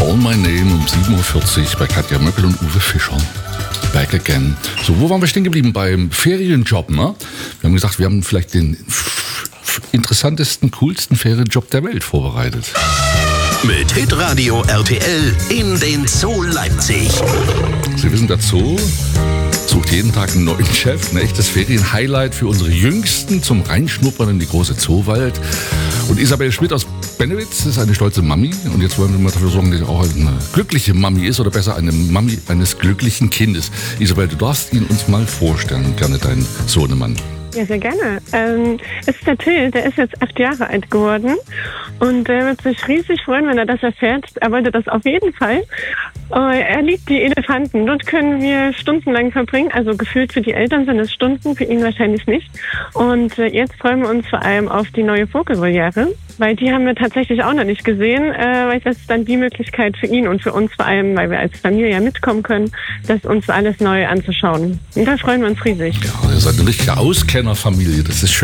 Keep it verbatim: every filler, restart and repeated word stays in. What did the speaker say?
Call My Name um sieben Uhr vierzig bei Katja Möckel und Uwe Fischer. Back again. So, wo waren wir stehen geblieben? Beim Ferienjob, ne? Wir haben gesagt, wir haben vielleicht den f- f- interessantesten, coolsten Ferienjob der Welt vorbereitet. Mit Hitradio R T L in den Zoo Leipzig. Sie wissen, der Zoo sucht jeden Tag einen neuen Chef. Ein echtes Ferien-Highlight für unsere Jüngsten zum Reinschnuppern in die große Zoowald. Und Isabel Schmidt aus Bennewitz ist eine stolze Mami. Und jetzt wollen wir mal dafür sorgen, dass sie auch eine glückliche Mami ist. Oder besser eine Mami eines glücklichen Kindes. Isabel, du darfst ihn uns mal vorstellen. Gerne deinen Sohnemann. Ja, sehr gerne. Ähm, es ist der Till, der ist jetzt acht Jahre alt geworden und er wird sich riesig freuen, wenn er das erfährt. Er wollte das auf jeden Fall. Äh, er liebt die Elefanten. Dort können wir stundenlang verbringen. Also gefühlt für die Eltern sind es Stunden, für ihn wahrscheinlich nicht. Und äh, jetzt freuen wir uns vor allem auf die neue Vogelvoliere, weil die haben wir tatsächlich auch noch nicht gesehen, äh, weil das ist dann die Möglichkeit für ihn und für uns vor allem, weil wir als Familie ja mitkommen können, das uns alles neu anzuschauen. Und da freuen wir uns riesig. Ja, ihr seid eine richtige Auskennerfamilie. Das ist schön.